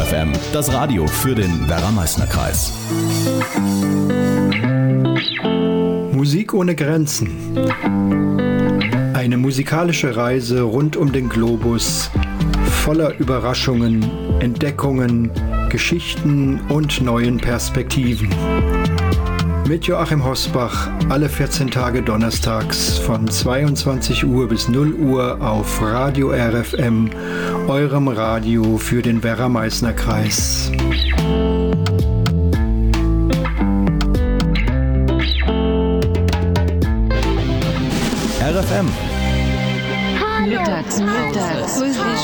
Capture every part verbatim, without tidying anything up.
F M, das Radio für den Werra-Meißner-Kreis. Musik ohne Grenzen. Eine musikalische Reise rund um den Globus, voller Überraschungen, Entdeckungen, Geschichten und neuen Perspektiven. Mit Joachim Hosbach alle vierzehn Tage donnerstags von zweiundzwanzig Uhr bis null Uhr auf Radio R F M, eurem Radio für den Werra-Meißner-Kreis. R F M. Mittags, mittags,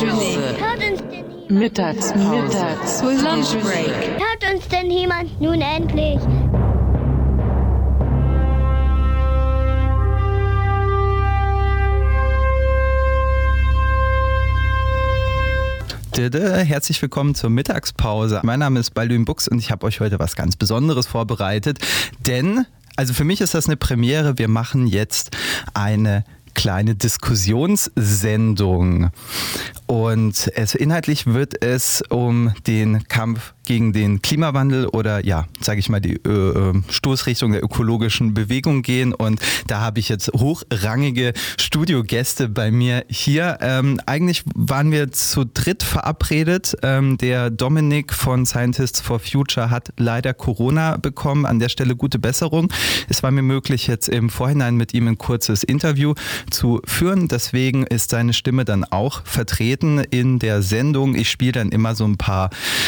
mittags, mittags, Lunch Break. Hört uns denn jemand nun endlich? Herzlich willkommen zur Mittagspause. Mein Name ist Balduin Buchs und ich habe euch heute was ganz Besonderes vorbereitet, denn, also für mich ist das eine Premiere, wir machen jetzt eine kleine Diskussionssendung. Und es, inhaltlich wird es um den Kampf gegen den Klimawandel oder ja, sage ich mal, die äh, Stoßrichtung der ökologischen Bewegung gehen. Und da habe ich jetzt hochrangige Studiogäste bei mir hier. Ähm, eigentlich waren wir zu dritt verabredet. Ähm, der Dominik von Scientists for Future hat leider Corona bekommen. An der Stelle gute Besserung. Es war mir möglich, jetzt im Vorhinein mit ihm ein kurzes Interview zu führen. Deswegen ist seine Stimme dann auch vertreten in der Sendung. Ich spiele dann immer so ein paar,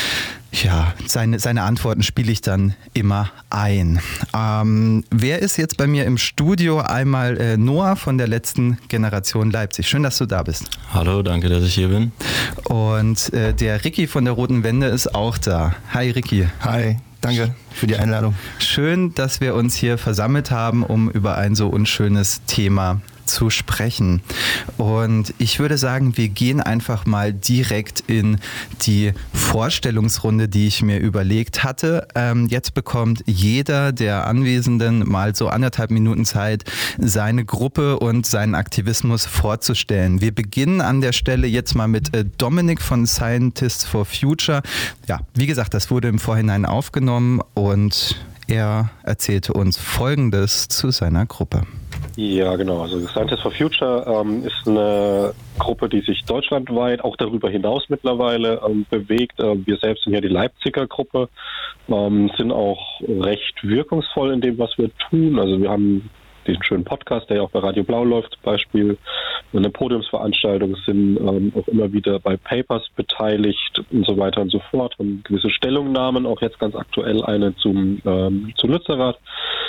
ja, seine, seine Antworten spiele ich dann immer ein. Ähm, wer ist jetzt bei mir im Studio? Einmal äh, Noah von der letzten Generation Leipzig. Schön, dass du da bist. Hallo, danke, dass ich hier bin. Und äh, der Ricky von der Roten Wende ist auch da. Hi Ricky. Hi. Danke für die Einladung. Schön, dass wir uns hier versammelt haben, um über ein so unschönes Thema zu sprechen. Und ich würde sagen, wir gehen einfach mal direkt in die Vorstellungsrunde, die ich mir überlegt hatte. Ähm, jetzt bekommt jeder der Anwesenden mal so anderthalb Minuten Zeit, seine Gruppe und seinen Aktivismus vorzustellen. Wir beginnen an der Stelle jetzt mal mit äh, Dominik von Scientists for Future. Ja, wie gesagt, das wurde im Vorhinein aufgenommen und er erzählte uns Folgendes zu seiner Gruppe. Ja, genau. Also Scientists for Future ähm, ist eine Gruppe, die sich deutschlandweit, auch darüber hinaus mittlerweile ähm, bewegt. Äh, wir selbst sind ja die Leipziger Gruppe, ähm, sind auch recht wirkungsvoll in dem, was wir tun. Also wir haben diesen schönen Podcast, der ja auch bei Radio Blau läuft zum Beispiel, eine Podiumsveranstaltung, sind ähm, auch immer wieder bei Papers beteiligt und so weiter und so fort. Haben gewisse Stellungnahmen, auch jetzt ganz aktuell eine zum, ähm, zum Lützerath.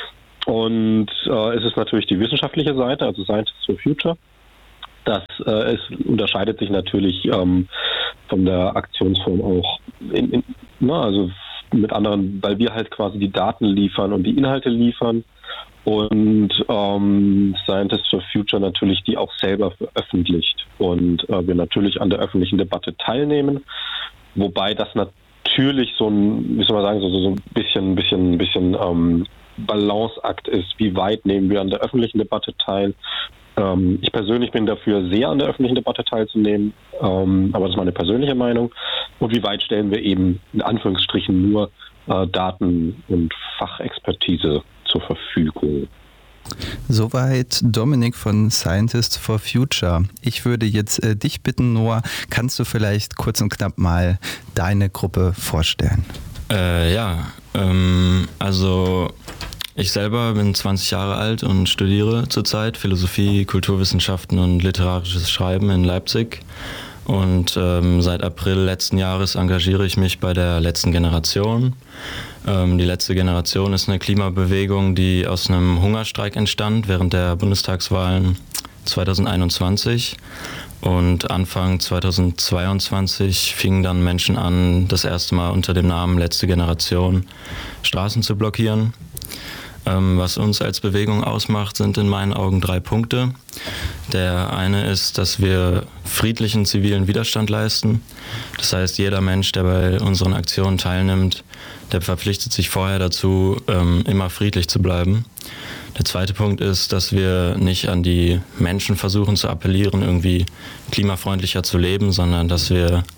Und äh, es ist natürlich die wissenschaftliche Seite, also Scientists for Future. Das äh, es unterscheidet sich natürlich ähm, von der Aktionsform auch, in, in, na, also mit anderen, weil wir halt quasi die Daten liefern und die Inhalte liefern und ähm, Scientists for Future natürlich die auch selber veröffentlicht und äh, wir natürlich an der öffentlichen Debatte teilnehmen, wobei das natürlich so ein, wie soll man sagen, so, so ein bisschen, bisschen, bisschen ähm, Balanceakt ist, wie weit nehmen wir an der öffentlichen Debatte teil. Ähm, ich persönlich bin dafür, sehr an der öffentlichen Debatte teilzunehmen, ähm, aber das ist meine persönliche Meinung. Und wie weit stellen wir eben in Anführungsstrichen nur äh, Daten und Fachexpertise zur Verfügung. Soweit Dominik von Scientists for Future. Ich würde jetzt äh, dich bitten, Noah, kannst du vielleicht kurz und knapp mal deine Gruppe vorstellen? Äh, ja, ähm, also ich selber bin zwanzig Jahre alt und studiere zurzeit Philosophie, Kulturwissenschaften und literarisches Schreiben in Leipzig. Und ähm, seit April letzten Jahres engagiere ich mich bei der letzten Generation. Ähm, die letzte Generation ist eine Klimabewegung, die aus einem Hungerstreik entstand während der Bundestagswahlen zweitausendeinundzwanzig. Und Anfang zweitausendzweiundzwanzig fingen dann Menschen an, das erste Mal unter dem Namen Letzte Generation Straßen zu blockieren. Ähm, was uns als Bewegung ausmacht, sind in meinen Augen drei Punkte. Der eine ist, dass wir friedlichen zivilen Widerstand leisten. Das heißt, jeder Mensch, der bei unseren Aktionen teilnimmt, der verpflichtet sich vorher dazu, ähm, immer friedlich zu bleiben. Der zweite Punkt ist, dass wir nicht an die Menschen versuchen zu appellieren, irgendwie klimafreundlicher zu leben, sondern dass wir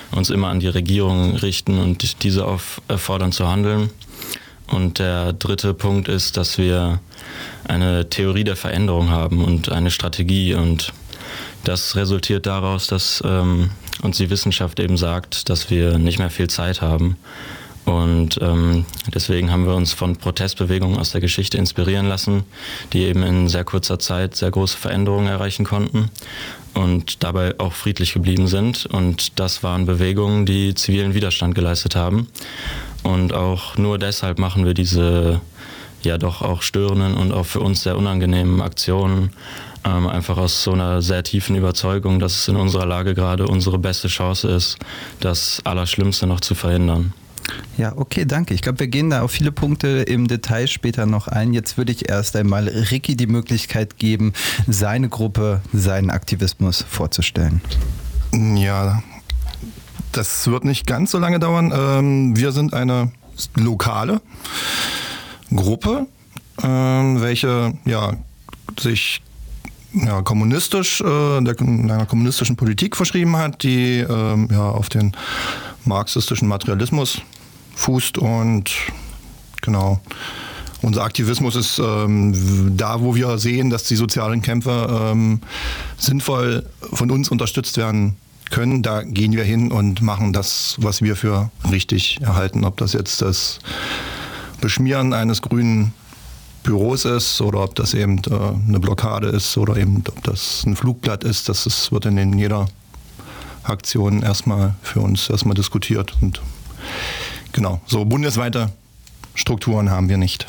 uns immer an die Regierung richten und diese auffordern zu handeln. Und der dritte Punkt ist, dass wir eine Theorie der Veränderung haben und eine Strategie. Und das resultiert daraus, dass ähm, uns die Wissenschaft eben sagt, dass wir nicht mehr viel Zeit haben. Und ähm, deswegen haben wir uns von Protestbewegungen aus der Geschichte inspirieren lassen, die eben in sehr kurzer Zeit sehr große Veränderungen erreichen konnten und dabei auch friedlich geblieben sind. Und das waren Bewegungen, die zivilen Widerstand geleistet haben. Und auch nur deshalb machen wir diese ja doch auch störenden und auch für uns sehr unangenehmen Aktionen, ähm, einfach aus so einer sehr tiefen Überzeugung, dass es in unserer Lage gerade unsere beste Chance ist, das Allerschlimmste noch zu verhindern. Ja, okay, danke. Ich glaube, wir gehen da auf viele Punkte im Detail später noch ein. Jetzt würde ich erst einmal Ricky die Möglichkeit geben, seine Gruppe, seinen Aktivismus vorzustellen. Ja, das wird nicht ganz so lange dauern. Ähm, wir sind eine lokale Gruppe, ähm, welche ja, sich ja, kommunistisch, äh, der, einer kommunistischen Politik verschrieben hat, die ähm, ja, auf den marxistischen Materialismus fußt. Und genau, unser Aktivismus ist ähm, da, wo wir sehen, dass die sozialen Kämpfe ähm, sinnvoll von uns unterstützt werden können, da gehen wir hin und machen das, was wir für richtig erhalten. Ob das jetzt das Beschmieren eines grünen Büros ist oder ob das eben äh, eine Blockade ist oder eben ob das ein Flugblatt ist, das ist, wird in jeder Aktion erstmal für uns erstmal diskutiert. Und genau, so bundesweite Strukturen haben wir nicht.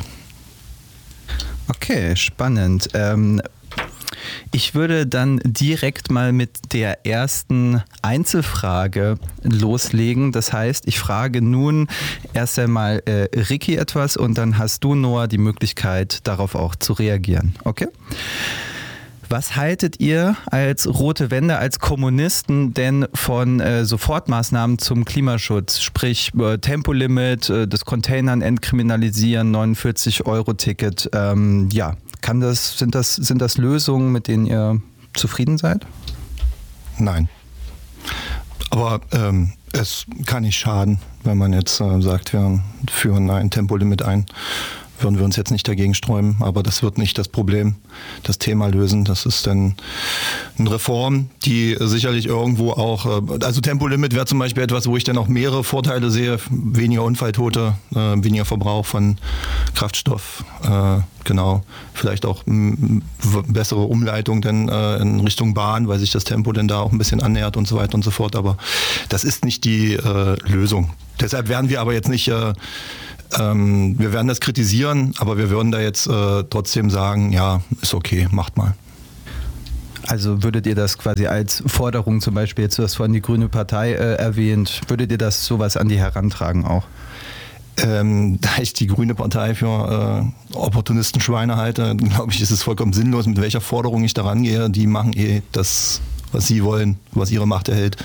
Okay, spannend. Ähm Ich würde dann direkt mal mit der ersten Einzelfrage loslegen. Das heißt, ich frage nun erst einmal äh, Ricky etwas und dann hast du, Noah, die Möglichkeit, darauf auch zu reagieren. Okay? Was haltet ihr als Rote Wende, als Kommunisten denn von äh, Sofortmaßnahmen zum Klimaschutz? Sprich äh, Tempolimit, äh, das Containern entkriminalisieren, neunundvierzig Euro Ticket. Ähm, ja, kann das, sind das, sind das Lösungen, mit denen ihr zufrieden seid? Nein. Aber ähm, es kann nicht schaden, wenn man jetzt äh, sagt, wir führen ein Tempolimit ein. Würden wir uns jetzt nicht dagegen sträuben, aber das wird nicht das Problem, das Thema lösen. Das ist dann eine Reform, die sicherlich irgendwo auch, also Tempolimit wäre zum Beispiel etwas, wo ich dann auch mehrere Vorteile sehe, weniger Unfalltote, äh, weniger Verbrauch von Kraftstoff, äh, genau, vielleicht auch m- bessere Umleitung dann äh, in Richtung Bahn, weil sich das Tempo dann da auch ein bisschen annähert und so weiter und so fort, aber das ist nicht die äh, Lösung. Deshalb werden wir aber jetzt nicht äh, Ähm, wir werden das kritisieren, aber wir würden da jetzt äh, trotzdem sagen, ja, ist okay, macht mal. Also würdet ihr das quasi als Forderung, zum Beispiel jetzt, du hast vorhin die Grüne Partei äh, erwähnt, würdet ihr das sowas an die herantragen auch? Ähm, da ich die Grüne Partei für äh, Opportunistenschweine halte, glaube ich, ist es vollkommen sinnlos, mit welcher Forderung ich da rangehe. Die machen eh das, was sie wollen, was ihre Macht erhält.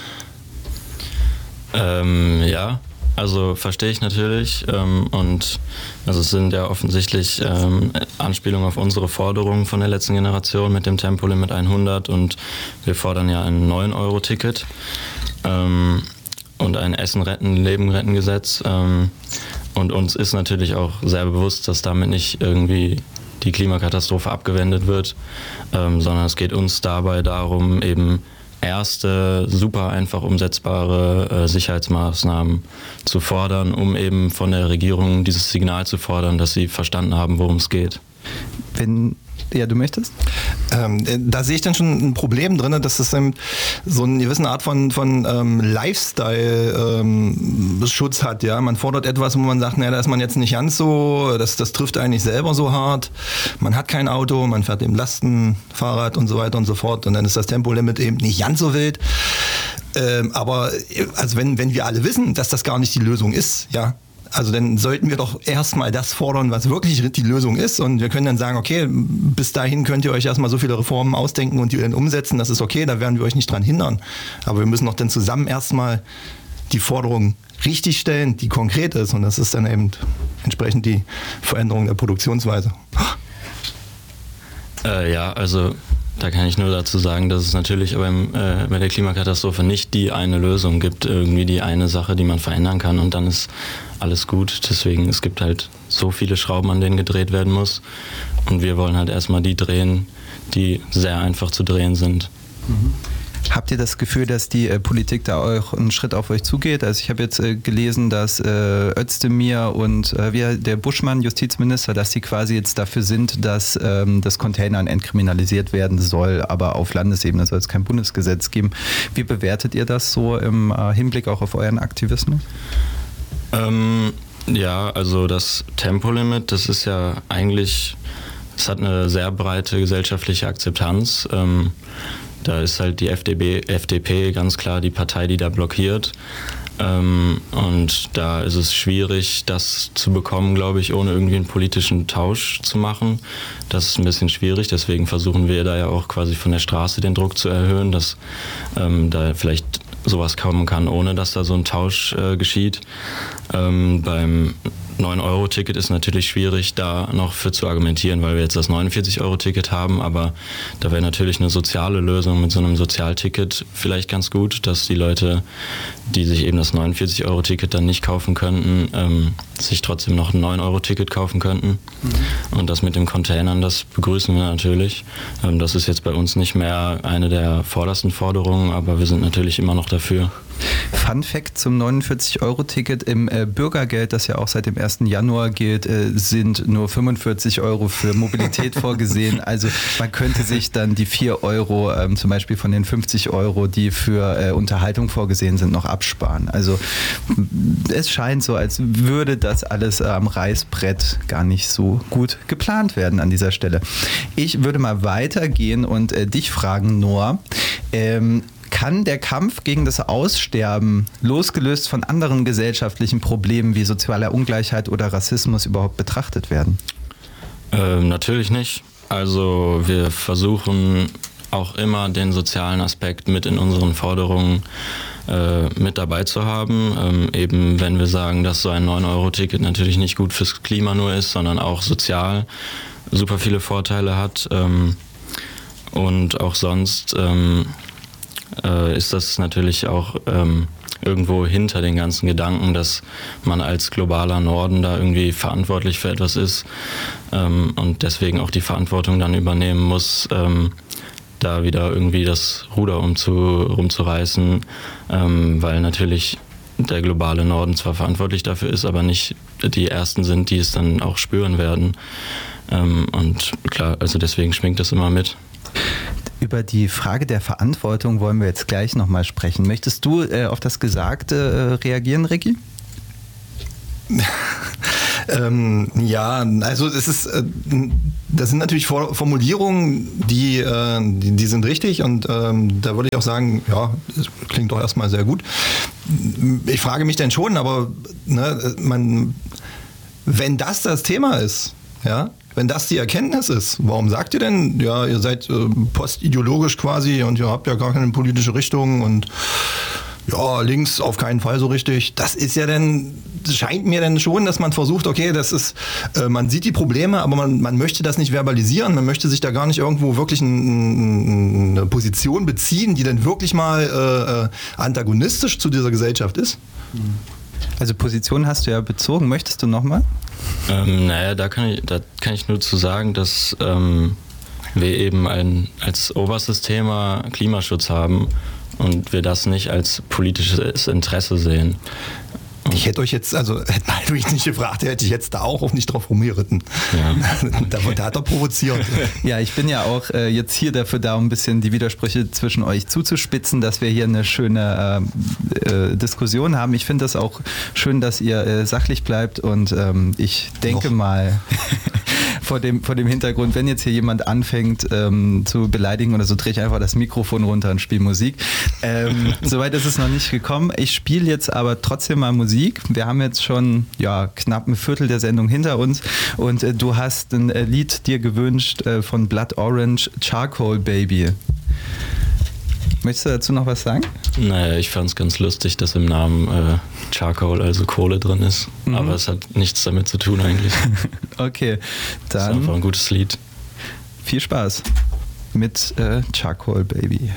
Ähm, ja. Also verstehe ich natürlich ähm, und also es sind ja offensichtlich ähm, Anspielungen auf unsere Forderungen von der letzten Generation mit dem Tempolimit hundert und wir fordern ja ein neun Euro Ticket ähm, und ein Essen-Retten-Leben-Retten-Gesetz ähm, und uns ist natürlich auch sehr bewusst, dass damit nicht irgendwie die Klimakatastrophe abgewendet wird, ähm, sondern es geht uns dabei darum, eben erste super einfach umsetzbare äh, Sicherheitsmaßnahmen zu fordern, um eben von der Regierung dieses Signal zu fordern, dass sie verstanden haben, worum es geht. Wenn ja, du möchtest? Ähm, da sehe ich dann schon ein Problem drin, dass es ähm, so eine gewisse Art von, von ähm, Lifestyle-Schutz ähm, hat. Ja? Man fordert etwas, wo man sagt, naja, da ist man jetzt nicht ganz so, das, das trifft eigentlich selber so hart. Man hat kein Auto, man fährt eben Lastenfahrrad und so weiter und so fort. Und dann ist das Tempolimit eben nicht ganz so wild. Ähm, aber also wenn, wenn wir alle wissen, dass das gar nicht die Lösung ist, ja, also dann sollten wir doch erstmal das fordern, was wirklich die Lösung ist. Und wir können dann sagen, okay, bis dahin könnt ihr euch erstmal so viele Reformen ausdenken und die dann umsetzen. Das ist okay, da werden wir euch nicht dran hindern. Aber wir müssen doch dann zusammen erstmal die Forderung richtig stellen, die konkret ist. Und das ist dann eben entsprechend die Veränderung der Produktionsweise. Äh, ja, also Da kann ich nur dazu sagen, dass es natürlich beim, äh, bei der Klimakatastrophe nicht die eine Lösung gibt, irgendwie die eine Sache, die man verändern kann und dann ist alles gut. Deswegen, es gibt halt so viele Schrauben, an denen gedreht werden muss und wir wollen halt erstmal die drehen, die sehr einfach zu drehen sind. Mhm. Habt ihr das Gefühl, dass die äh, Politik da auch einen Schritt auf euch zugeht? Also ich habe jetzt äh, gelesen, dass äh, Özdemir und äh, wie, der Buschmann, Justizminister, dass die quasi jetzt dafür sind, dass ähm, das Containern entkriminalisiert werden soll, aber auf Landesebene soll es kein Bundesgesetz geben. Wie bewertet ihr das so im äh, Hinblick auch auf euren Aktivismus? Ähm, ja, also das Tempolimit, das ist ja eigentlich, es hat eine sehr breite gesellschaftliche Akzeptanz. Ähm, Da ist halt die F D P, F D P ganz klar die Partei, die da blockiert. Ähm, und da ist es schwierig, das zu bekommen, glaube ich, ohne irgendwie einen politischen Tausch zu machen. Das ist ein bisschen schwierig, deswegen versuchen wir da ja auch quasi von der Straße den Druck zu erhöhen, dass ähm, da vielleicht sowas kommen kann, ohne dass da so ein Tausch äh, geschieht. Ähm, beim neun Euro Ticket ist natürlich schwierig, da noch für zu argumentieren, weil wir jetzt das neunundvierzig Euro Ticket haben, aber da wäre natürlich eine soziale Lösung mit so einem Sozialticket vielleicht ganz gut, dass die Leute, die sich eben das neunundvierzig Euro Ticket dann nicht kaufen könnten, ähm, sich trotzdem noch ein neun Euro Ticket kaufen könnten. Mhm. Und das mit den Containern, das begrüßen wir natürlich. Ähm, das ist jetzt bei uns nicht mehr eine der vordersten Forderungen, aber wir sind natürlich immer noch dafür. Fun Fact zum neunundvierzig Euro Ticket: Im äh, Bürgergeld, das ja auch seit dem ersten Januar gilt, äh, sind nur fünfundvierzig Euro für Mobilität vorgesehen. Also man könnte sich dann die vier Euro ähm, zum Beispiel von den fünfzig Euro, die für äh, Unterhaltung vorgesehen sind, noch absparen. Also es scheint so, als würde das alles äh, am Reißbrett gar nicht so gut geplant werden an dieser Stelle. Ich würde mal weitergehen und äh, dich fragen, Noah, ähm, kann der Kampf gegen das Aussterben, losgelöst von anderen gesellschaftlichen Problemen wie sozialer Ungleichheit oder Rassismus, überhaupt betrachtet werden? Ähm, natürlich nicht. Also wir versuchen auch immer den sozialen Aspekt mit in unseren Forderungen äh, mit dabei zu haben. Ähm, eben wenn wir sagen, dass so ein neun Euro Ticket natürlich nicht gut fürs Klima nur ist, sondern auch sozial super viele Vorteile hat. Ähm, und auch sonst ähm, äh, ist das natürlich auch ähm, irgendwo hinter den ganzen Gedanken, dass man als globaler Norden da irgendwie verantwortlich für etwas ist ähm, und deswegen auch die Verantwortung dann übernehmen muss, ähm, da wieder irgendwie das Ruder umzu, rumzureißen, ähm, weil natürlich der globale Norden zwar verantwortlich dafür ist, aber nicht die Ersten sind, die es dann auch spüren werden. Ähm, und klar, also deswegen schwingt das immer mit. Über die Frage der Verantwortung wollen wir jetzt gleich nochmal sprechen. Möchtest du äh, auf das Gesagte äh, reagieren, Ricky? ähm, ja, also es ist, äh, das sind natürlich Formulierungen, die, äh, die, die sind richtig und ähm, da würde ich auch sagen, ja, das klingt doch erstmal sehr gut. Ich frage mich dann schon, aber ne, man, wenn das das Thema ist, ja, wenn das die Erkenntnis ist, warum sagt ihr denn, ja, ihr seid äh, postideologisch quasi und ihr habt ja gar keine politische Richtung und ja, links auf keinen Fall so richtig. Das ist ja dann, scheint mir dann schon, dass man versucht, okay, das ist, äh, man sieht die Probleme, aber man, man möchte das nicht verbalisieren, man möchte sich da gar nicht irgendwo wirklich ein, eine Position beziehen, die dann wirklich mal äh, antagonistisch zu dieser Gesellschaft ist. Also Position hast du ja bezogen. Möchtest du nochmal? Ähm, naja, da kann ich, da kann ich nur zu sagen, dass ähm, wir eben ein, als oberstes Thema Klimaschutz haben und wir das nicht als politisches Interesse sehen. Ich hätte euch jetzt, also hätte man mich nicht gefragt, hätte ich jetzt da auch, auch nicht drauf rumgeritten. Ja. da, da hat er provoziert. Ja, ich bin ja auch äh, jetzt hier dafür da, um ein bisschen die Widersprüche zwischen euch zuzuspitzen, dass wir hier eine schöne äh, äh, Diskussion haben. Ich finde das auch schön, dass ihr äh, sachlich bleibt und ähm, ich denke Noch. mal... Vor dem, vor dem Hintergrund, wenn jetzt hier jemand anfängt ähm, zu beleidigen oder so, drehe ich einfach das Mikrofon runter und spiele Musik. Ähm, Soweit ist es noch nicht gekommen. Ich spiele jetzt aber trotzdem mal Musik. Wir haben jetzt schon ja, knapp ein Viertel der Sendung hinter uns und äh, du hast ein äh, Lied dir gewünscht äh, von Blood Orange, Charcoal Baby. Möchtest du dazu noch was sagen? Naja, ich fand es ganz lustig, dass im Namen äh, Charcoal, also Kohle drin ist. Mhm. Aber es hat nichts damit zu tun eigentlich. Okay, dann... Das ist einfach ein gutes Lied. Viel Spaß. mit äh, Charcoal Baby.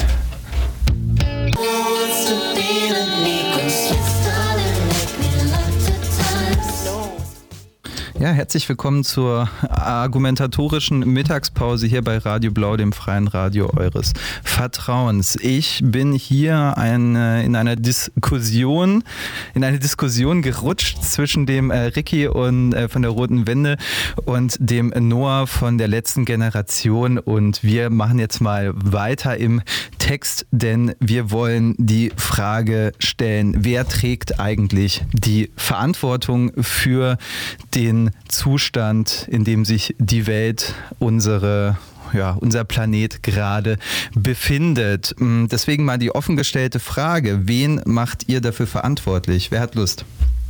Ja, herzlich willkommen zur argumentatorischen Mittagspause hier bei Radio Blau, dem freien Radio eures Vertrauens. Ich bin hier ein, in einer Diskussion, in eine Diskussion gerutscht zwischen dem äh, Ricky und, äh, von der Roten Wende und dem Noah von der letzten Generation, und wir machen jetzt mal weiter im Text, denn wir wollen die Frage stellen: Wer trägt eigentlich die Verantwortung für den Zustand, in dem sich die Welt, unsere, ja, unser Planet gerade befindet? Deswegen mal die offen gestellte Frage: Wen macht ihr dafür verantwortlich? Wer hat Lust?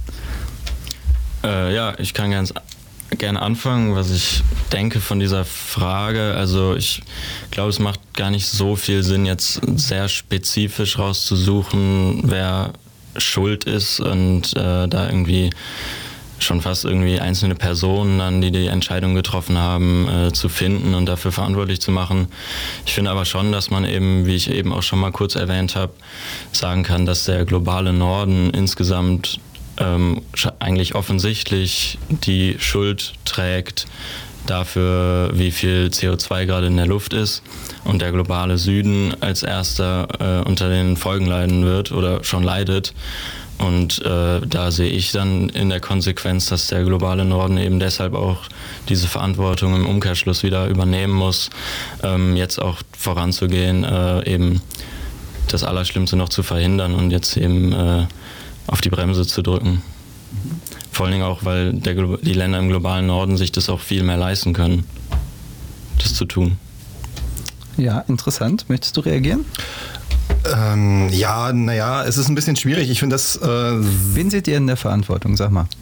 Äh, ja, ich kann ganz gerne anfangen, was ich denke von dieser Frage. Also ich glaube, es macht gar nicht so viel Sinn, jetzt sehr spezifisch rauszusuchen, wer schuld ist und äh, da irgendwie schon fast irgendwie einzelne Personen dann, die die Entscheidung getroffen haben, äh, zu finden und dafür verantwortlich zu machen. Ich finde aber schon, dass man eben, wie ich eben auch schon mal kurz erwähnt habe, sagen kann, dass der globale Norden insgesamt ähm, eigentlich offensichtlich die Schuld trägt dafür, wie viel C O zwei gerade in der Luft ist, und der globale Süden als erster äh, unter den Folgen leiden wird oder schon leidet. Und äh, da sehe ich dann in der Konsequenz, dass der globale Norden eben deshalb auch diese Verantwortung im Umkehrschluss wieder übernehmen muss, ähm, jetzt auch voranzugehen, äh, eben das Allerschlimmste noch zu verhindern und jetzt eben äh, auf die Bremse zu drücken. Vor allen Dingen auch, weil der, die Länder im globalen Norden sich das auch viel mehr leisten können, das zu tun. Ja, interessant. Möchtest du reagieren? Ähm, ja, naja, es ist ein bisschen schwierig. Ich finde das... Äh, Wen seht ihr in der Verantwortung? Sag mal.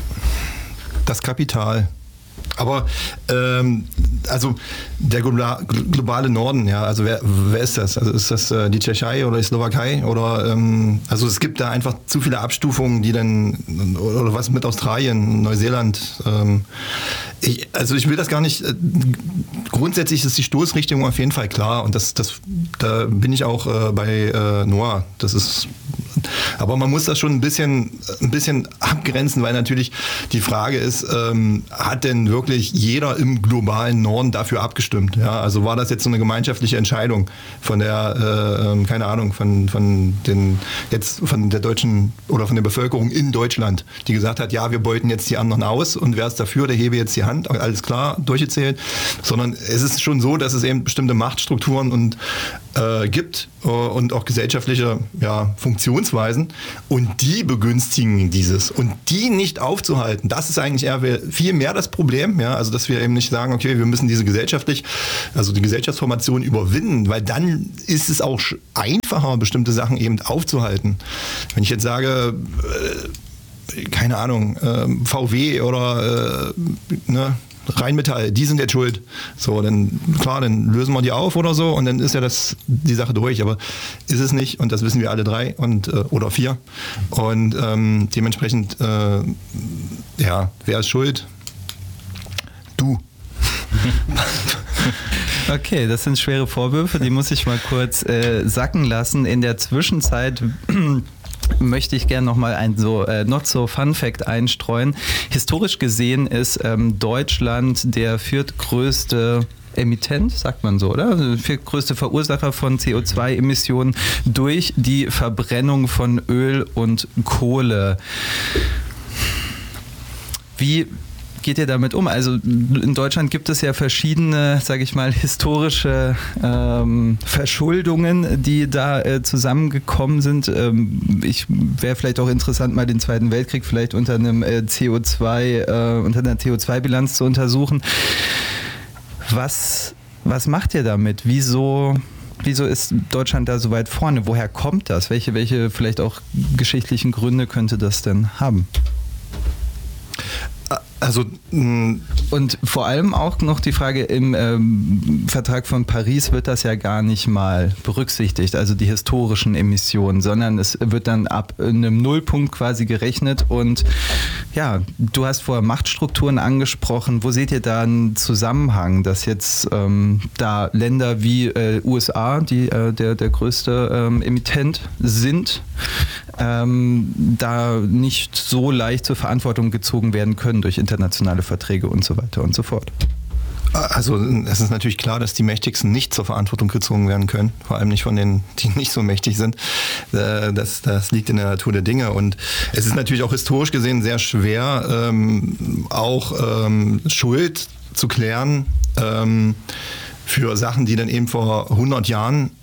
Das Kapital. Aber ähm, also der globale Norden, ja, also wer, wer ist das? Also ist das äh, die Tschechei oder die Slowakei? Oder ähm, also es gibt da einfach zu viele Abstufungen, die dann, oder was mit Australien, Neuseeland. Ähm, ich, also ich will das gar nicht. Äh, grundsätzlich ist die Stoßrichtung auf jeden Fall klar, und das, das, da bin ich auch äh, bei äh, Noah. Das ist, aber man muss das schon ein bisschen, ein bisschen abgrenzen, weil natürlich die Frage ist, ähm, hat denn wirklich jeder im globalen Norden dafür abgestimmt? Ja, also war das jetzt so eine gemeinschaftliche Entscheidung von der, äh, keine Ahnung, von, von den, jetzt von der deutschen oder von der Bevölkerung in Deutschland, die gesagt hat, ja, wir beuten jetzt die anderen aus, und wer ist dafür, der hebe jetzt die Hand, alles klar, durchgezählt. Sondern es ist schon so, dass es eben bestimmte Machtstrukturen und äh, gibt äh, und auch gesellschaftliche, ja, Funktionsweisen, und die begünstigen dieses. Und die nicht aufzuhalten, das ist eigentlich eher viel mehr das Problem, ja, also dass wir eben nicht sagen, okay, wir müssen diese gesellschaftlich, also die Gesellschaftsformation überwinden, weil dann ist es auch einfacher, bestimmte Sachen eben aufzuhalten. Wenn ich jetzt sage, äh, keine Ahnung, äh, V W oder äh, ne, Rheinmetall, die sind jetzt schuld. So, dann klar, dann lösen wir die auf oder so, und dann ist ja das, die Sache durch. Aber ist es nicht, und das wissen wir alle drei und äh, oder vier. Und ähm, dementsprechend, äh, ja, wer ist schuld? Du. Okay, das sind schwere Vorwürfe, die muss ich mal kurz äh, sacken lassen. In der Zwischenzeit möchte ich gerne nochmal ein so äh, Not-so-Fun-Fact einstreuen. Historisch gesehen ist ähm, Deutschland der viertgrößte Emittent, sagt man so, oder? Also viertgrößte Verursacher von C O zwei Emissionen durch die Verbrennung von Öl und Kohle. Wie geht ihr damit um? Also in Deutschland gibt es ja verschiedene, sage ich mal, historische ähm, Verschuldungen, die da äh, zusammengekommen sind. Ähm, ich wäre vielleicht auch interessant, mal den Zweiten Weltkrieg vielleicht unter einem äh, C O zwei, äh, unter einer C O zwei Bilanz zu untersuchen. Was, was macht ihr damit? Wieso, wieso ist Deutschland da so weit vorne? Woher kommt das? Welche, welche vielleicht auch geschichtlichen Gründe könnte das denn haben? Also und vor allem auch noch die Frage, im ähm, Vertrag von Paris wird das ja gar nicht mal berücksichtigt, also die historischen Emissionen, sondern es wird dann ab einem Nullpunkt quasi gerechnet, und Ja, du hast vorher Machtstrukturen angesprochen. Wo seht ihr da einen Zusammenhang, dass jetzt ähm, da Länder wie äh, U S A, die äh, der, der größte ähm, Emittent sind, ähm, da nicht so leicht zur Verantwortung gezogen werden können durch internationale Verträge und so weiter und so fort? Also es ist natürlich klar, dass die Mächtigsten nicht zur Verantwortung gezogen werden können, vor allem nicht von denen, die nicht so mächtig sind. Das, das liegt in der Natur der Dinge und es ist natürlich auch historisch gesehen sehr schwer, ähm, auch ähm, Schuld zu klären ähm, für Sachen, die dann eben vor hundert Jahren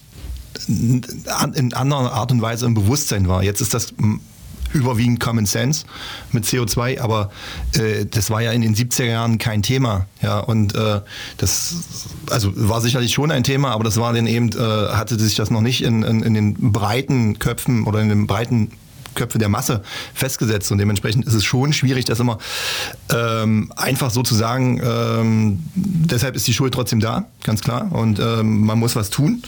in anderer Art und Weise im Bewusstsein war. Jetzt ist das überwiegend Common Sense mit C O zwei, aber äh, das war ja in den siebziger Jahren kein Thema. Ja, und äh, das also war sicherlich schon ein Thema, aber das war dann eben, äh, hatte sich das noch nicht in, in, in den breiten Köpfen oder in den breiten Köpfe der Masse festgesetzt und dementsprechend ist es schon schwierig, das immer ähm, einfach so zu sagen. Ähm, deshalb ist die Schuld trotzdem da, ganz klar, und ähm, man muss was tun.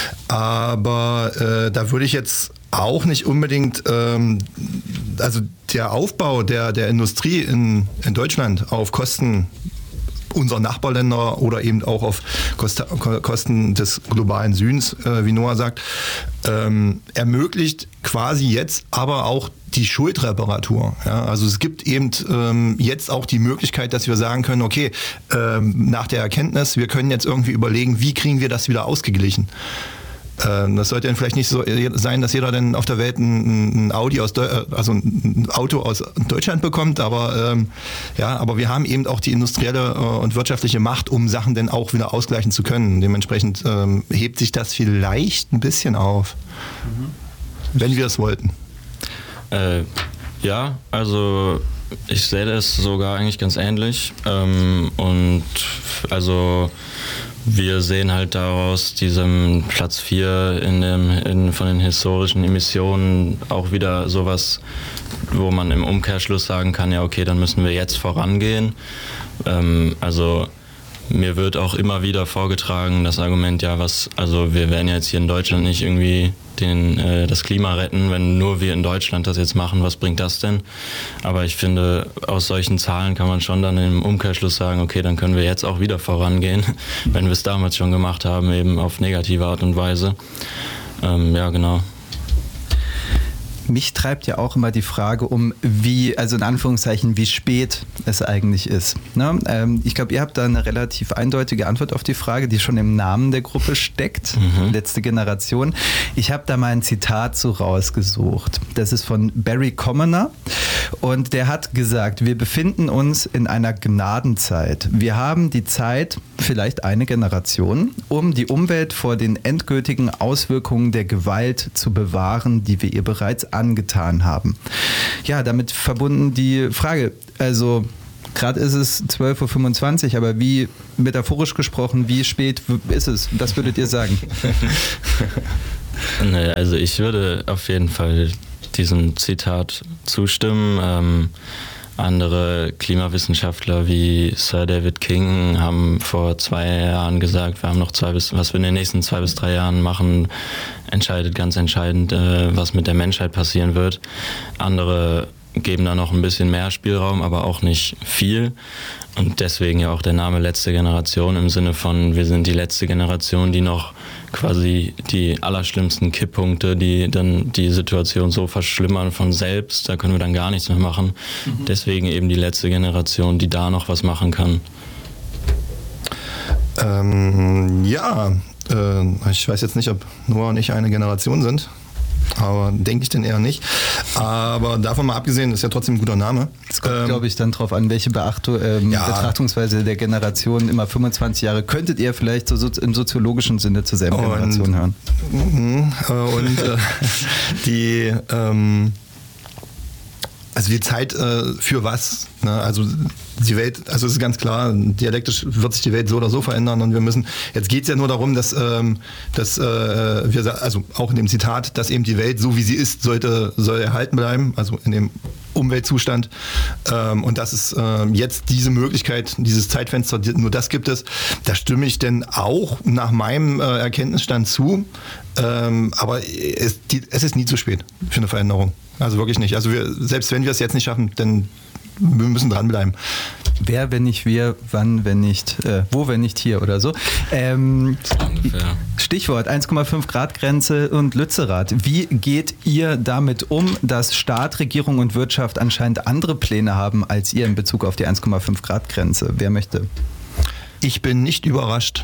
Aber äh, da würde ich jetzt auch nicht unbedingt, ähm, also der Aufbau der, der Industrie in, in Deutschland auf Kosten unserer Nachbarländer oder eben auch auf Kosten des globalen Südens, äh, wie Noah sagt, ähm, ermöglicht quasi jetzt aber auch die Schuldreparatur. Ja? Also es gibt eben ähm, jetzt auch die Möglichkeit, dass wir sagen können, okay, ähm, nach der Erkenntnis, wir können jetzt irgendwie überlegen, wie kriegen wir das wieder ausgeglichen. Das sollte dann vielleicht nicht so sein, dass jeder dann auf der Welt ein, ein Audi aus Deu- also ein Auto aus Deutschland bekommt, aber ähm, ja, aber wir haben eben auch die industrielle und wirtschaftliche Macht, um Sachen dann auch wieder ausgleichen zu können. Dementsprechend ähm, hebt sich das vielleicht ein bisschen auf, mhm. wenn wir es wollten. Äh, ja, also ich sehe das sogar eigentlich ganz ähnlich ähm, und also wir sehen halt daraus diesem Platz vier in dem, in, von den historischen Emissionen auch wieder sowas, wo man im Umkehrschluss sagen kann, ja okay, dann müssen wir jetzt vorangehen. Ähm, also mir wird auch immer wieder vorgetragen, das Argument, ja was, also wir werden jetzt hier in Deutschland nicht irgendwie den, äh, das Klima retten, wenn nur wir in Deutschland das jetzt machen, was bringt das denn? Aber ich finde, aus solchen Zahlen kann man schon dann im Umkehrschluss sagen, okay, dann können wir jetzt auch wieder vorangehen, wenn wir es damals schon gemacht haben, eben auf negative Art und Weise. Ähm, ja, genau. Mich treibt ja auch immer die Frage um, wie, also in Anführungszeichen, wie spät es eigentlich ist. Ne? Ähm, ich glaube, ihr habt da eine relativ eindeutige Antwort auf die Frage, die schon im Namen der Gruppe steckt, mhm. letzte Generation. Ich habe da mal ein Zitat so rausgesucht. Das ist von Barry Commoner und der hat gesagt, wir befinden uns in einer Gnadenzeit. Wir haben die Zeit, vielleicht eine Generation, um die Umwelt vor den endgültigen Auswirkungen der Gewalt zu bewahren, die wir ihr bereits angetan haben. Ja, damit verbunden die Frage, also gerade ist es zwölf Uhr fünfundzwanzig, aber wie, metaphorisch gesprochen, wie spät ist es? Was würdet ihr sagen? Nee, also ich würde auf jeden Fall diesem Zitat zustimmen. Ähm, andere Klimawissenschaftler wie Sir David King haben vor zwei Jahren gesagt, wir haben noch zwei bis, was wir in den nächsten zwei bis drei Jahren machen, entscheidet ganz entscheidend, äh, was mit der Menschheit passieren wird. Andere geben da noch ein bisschen mehr Spielraum, aber auch nicht viel. Und deswegen ja auch der Name letzte Generation im Sinne von, wir sind die letzte Generation, die noch quasi die allerschlimmsten Kipppunkte, die dann die Situation so verschlimmern von selbst, da können wir dann gar nichts mehr machen. Mhm. Deswegen eben die letzte Generation, die da noch was machen kann. Ähm, ja, äh, ich weiß jetzt nicht, ob Noah und ich eine Generation sind. Aber denke ich denn eher nicht. Aber davon mal abgesehen, ist ja trotzdem ein guter Name. Es kommt, ähm, glaube ich, dann drauf an, welche Beachtung, ähm, ja. Betrachtungsweise der Generation, immer fünfundzwanzig Jahre, könntet ihr vielleicht so, so im soziologischen Sinne zur selben und, Generation hören. Äh, und äh, die, ähm, also die Zeit äh, für was? Ne? Also die Welt, also es ist ganz klar, dialektisch wird sich die Welt so oder so verändern und wir müssen, jetzt geht es ja nur darum, dass, ähm, dass äh, wir, also auch in dem Zitat, dass eben die Welt so wie sie ist, sollte, soll erhalten bleiben, also in dem Umweltzustand ähm, und dass es äh, jetzt diese Möglichkeit, dieses Zeitfenster, nur das gibt es, da stimme ich denn auch nach meinem äh, Erkenntnisstand zu, ähm, aber es, die, es ist nie zu spät für eine Veränderung, also wirklich nicht, also wir, selbst wenn wir es jetzt nicht schaffen, dann wir müssen dranbleiben. Wer, wenn nicht wir, wann, wenn nicht, äh, wo, wenn nicht hier oder so. Ähm, Stichwort eins Komma fünf Grad Grenze und Lützerath. Wie geht ihr damit um, dass Staat, Regierung und Wirtschaft anscheinend andere Pläne haben als ihr in Bezug auf die eins Komma fünf Grad Grenze? Wer möchte? Ich bin nicht überrascht.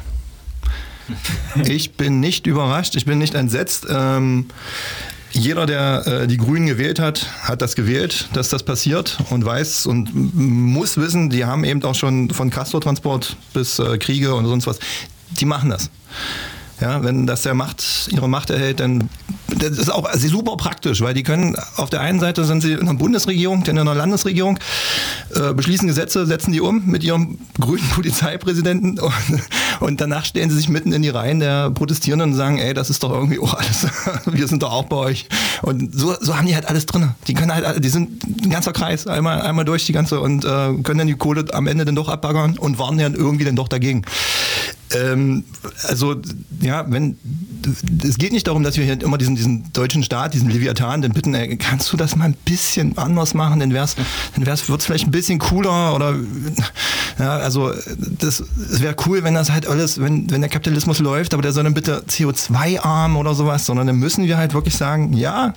Ich bin nicht überrascht, ich bin nicht entsetzt. Ähm, Jeder, der äh, die Grünen gewählt hat, hat das gewählt, dass das passiert und weiß und muss wissen, die haben eben auch schon von Castortransport bis äh, Kriege und sonst was, die machen das. Ja, wenn das der Macht, ihre Macht erhält, dann das ist auch also super praktisch, weil die können, auf der einen Seite sind sie in der Bundesregierung, dann in der Landesregierung, äh, beschließen Gesetze, setzen die um mit ihrem grünen Polizeipräsidenten und, und danach stellen sie sich mitten in die Reihen der Protestierenden und sagen, ey, das ist doch irgendwie auch alles, wir sind doch auch bei euch. Und so, so haben die halt alles drin. Die können halt, die sind ein ganzer Kreis, einmal, einmal durch die ganze und äh, können dann die Kohle am Ende dann doch abbaggern und warnen dann irgendwie dann doch dagegen. Ähm, also, ja, wenn, es geht nicht darum, dass wir hier immer diesen, diesen deutschen Staat, diesen Leviathan, dann bitten, ey, kannst du das mal ein bisschen anders machen, dann wär's, dann wär's, wird's vielleicht ein bisschen cooler oder, ja, also, das, es wäre cool, wenn das halt alles, wenn, wenn der Kapitalismus läuft, aber der soll dann bitte C O zwei arm oder sowas, sondern dann müssen wir halt wirklich sagen, ja,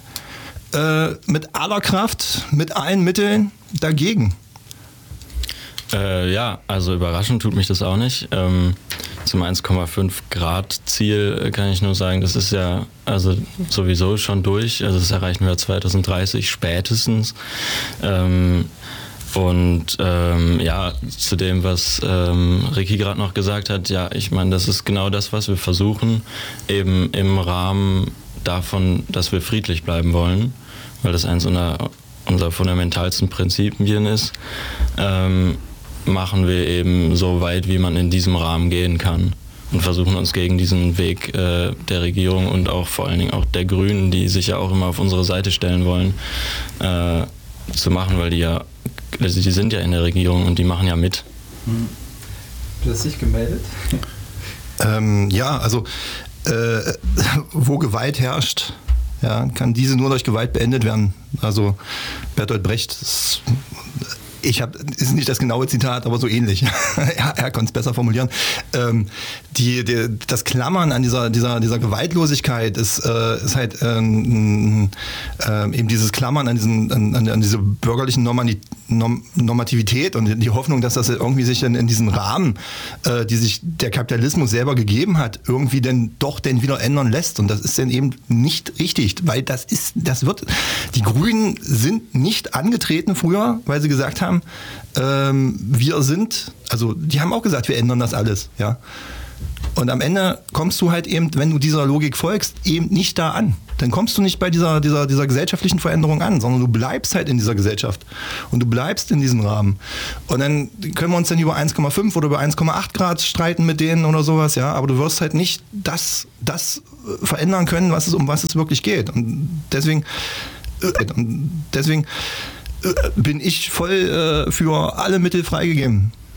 äh, mit aller Kraft, mit allen Mitteln dagegen. Äh, ja, also überraschend tut mich das auch nicht. Ähm, zum eins Komma fünf Grad Ziel kann ich nur sagen, das ist ja also sowieso schon durch. Also das erreichen wir zwanzig dreißig spätestens. Ähm, und ähm, ja, zu dem, was ähm, Ricky gerade noch gesagt hat, ja, ich meine, das ist genau das, was wir versuchen, eben im Rahmen davon, dass wir friedlich bleiben wollen, weil das eins unserer, unserer fundamentalsten Prinzipien ist. Ähm, machen wir eben so weit, wie man in diesem Rahmen gehen kann und versuchen uns gegen diesen Weg äh, der Regierung und auch vor allen Dingen auch der Grünen, die sich ja auch immer auf unsere Seite stellen wollen, äh, zu machen, weil die ja, also die sind ja in der Regierung und die machen ja mit. Du hast dich gemeldet? Ähm, ja, also äh, wo Gewalt herrscht, ja, kann diese nur durch Gewalt beendet werden. Also Bertolt Brecht ist, ich habe, ist nicht das genaue Zitat, aber so ähnlich. er er konnte es besser formulieren. Ähm, die, die, das Klammern an dieser, dieser, dieser Gewaltlosigkeit ist, äh, ist halt ähm, äh, eben dieses Klammern an, diesen, an, an diese bürgerlichen Normani- Norm- Normativität und die Hoffnung, dass das irgendwie sich in, in diesen Rahmen, äh, die sich der Kapitalismus selber gegeben hat, irgendwie dann doch denn wieder ändern lässt. Und das ist dann eben nicht richtig, weil das ist, das wird, die Grünen sind nicht angetreten früher, weil sie gesagt haben, ähm, wir sind, also die haben auch gesagt, wir ändern das alles, ja. Und am Ende kommst du halt eben, wenn du dieser Logik folgst, eben nicht da an. Dann kommst du nicht bei dieser, dieser, dieser gesellschaftlichen Veränderung an, sondern du bleibst halt in dieser Gesellschaft. Und du bleibst in diesem Rahmen. Und dann können wir uns dann über eins Komma fünf oder über eins Komma acht Grad streiten mit denen oder sowas, ja. Aber du wirst halt nicht das, das verändern können, was es, um was es wirklich geht. Und deswegen, und deswegen bin ich voll äh, für alle Mittel freigegeben.